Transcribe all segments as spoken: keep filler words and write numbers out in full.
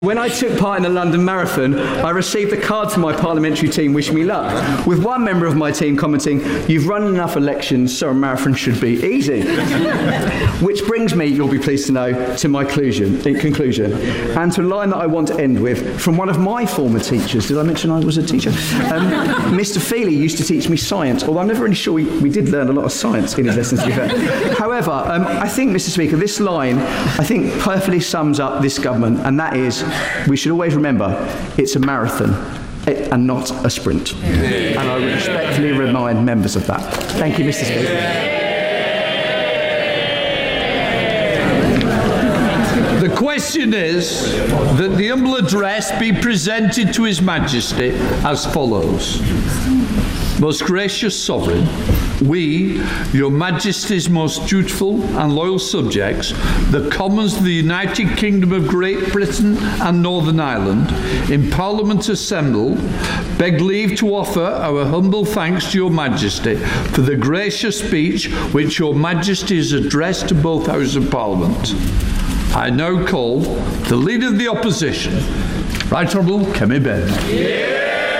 When I took part in the London Marathon, I received a card from my parliamentary team wishing me luck, with one member of my team commenting, "You've run enough elections, so a marathon should be easy." Which brings me, you'll be pleased to know, to my conclusion, in conclusion, and to a line that I want to end with, from one of my former teachers. Did I mention I was a teacher? Um, Mister Feely used to teach me science, although I'm never really sure we, we did learn a lot of science in his lessons, to be fair. However, um, I think, Mister Speaker, this line, I think, perfectly sums up this government, and that is, we should always remember it's a marathon and not a sprint. Yeah. And I respectfully remind members of that. Thank you, Mister Speaker. The question is that the humble address be presented to His Majesty as follows. Most gracious Sovereign, we, Your Majesty's most dutiful and loyal subjects, the Commons of the United Kingdom of Great Britain and Northern Ireland, in Parliament assembled, beg leave to offer our humble thanks to Your Majesty for the gracious speech which Your Majesty has addressed to both Houses of Parliament. I now call the Leader of the Opposition, Right Honourable Kemi Ben. Yeah.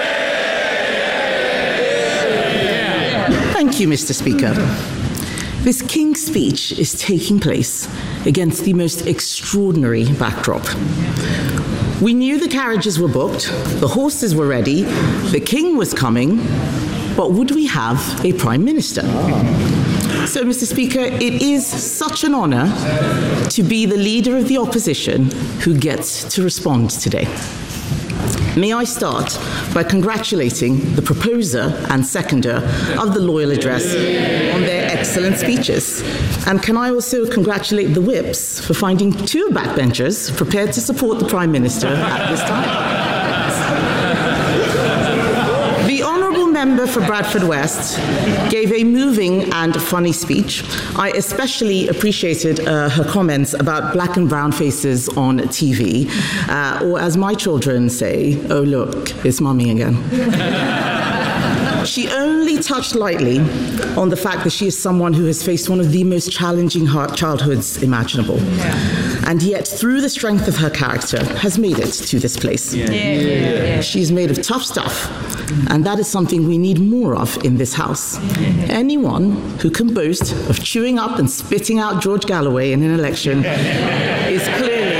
Thank you, Mister Speaker. This King's speech is taking place against the most extraordinary backdrop. We knew the carriages were booked, the horses were ready, the King was coming, but would we have a Prime Minister? So, Mister Speaker, it is such an honour to be the Leader of the Opposition who gets to respond today. May I start by congratulating the proposer and seconder of the Loyal Address on their excellent speeches. And can I also congratulate the whips for finding two backbenchers prepared to support the Prime Minister at this time. The Honourable Member for Bradford West gave a moving and funny speech. I especially appreciated uh, her comments about black and brown faces on T V, uh, or as my children say, "Oh look, it's mummy again." She only touched lightly on the fact that she is someone who has faced one of the most challenging childhoods imaginable. Yeah. And yet, through the strength of her character, has made it to this place. Yeah. Yeah. Yeah. She's made of tough stuff, and that is something we need more of in this House. Anyone who can boast of chewing up and spitting out George Galloway in an election is clearly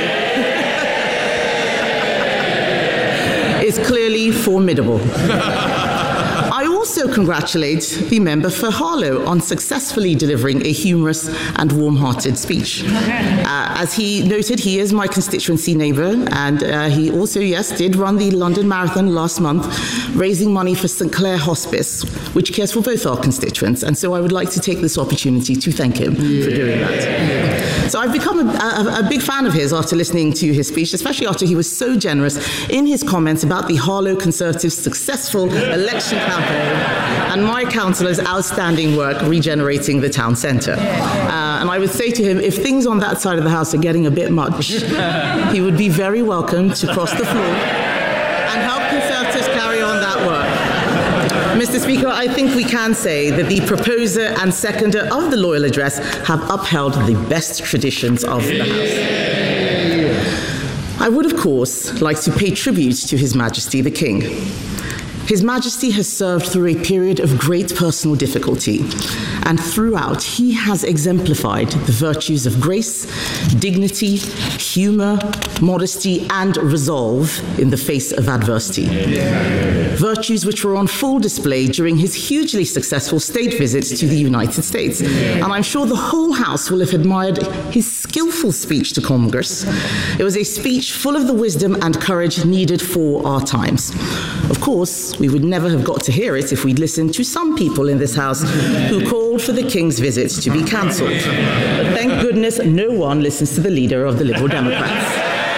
is clearly formidable. I also congratulate the member for Harlow on successfully delivering a humorous and warm-hearted speech. Uh, as he noted, he is my constituency neighbour, and uh, he also, yes, did run the London Marathon last month, raising money for St Clair Hospice, which cares for both our constituents, and so I would like to take this opportunity to thank him yeah. for doing that. So I've become a, a, a big fan of his after listening to his speech, especially after he was so generous in his comments about the Harlow Conservatives' successful election campaign and my councillor's outstanding work regenerating the town centre. Uh, and I would say to him, if things on that side of the House are getting a bit much, he would be very welcome to cross the floor and help Conservatives carry on that work. Mister Speaker, I think we can say that the proposer and seconder of the Loyal Address have upheld the best traditions of the House. I would, of course, like to pay tribute to His Majesty the King. His Majesty has served through a period of great personal difficulty, and throughout he has exemplified the virtues of grace, dignity, humour, modesty, and resolve in the face of adversity. Yeah. Virtues which were on full display during his hugely successful state visits to the United States. Yeah. And I'm sure the whole House will have admired his skillful speech to Congress. It was a speech full of the wisdom and courage needed for our times. Of course, we would never have got to hear it if we'd listened to some people in this House who called for the King's visits to be cancelled. But thank goodness no one listens to the leader of the Liberal Democrats.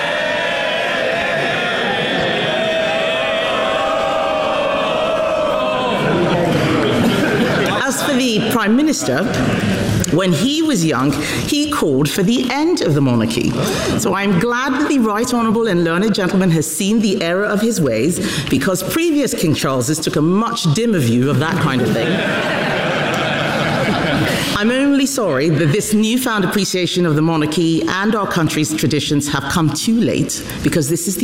As for the Prime Minister, when he was young, he called for the end of the monarchy. So I'm glad that the right honourable and learned gentleman has seen the error of his ways, because previous King Charleses took a much dimmer view of that kind of thing. I'm only sorry that this newfound appreciation of the monarchy and our country's traditions have come too late, because this is the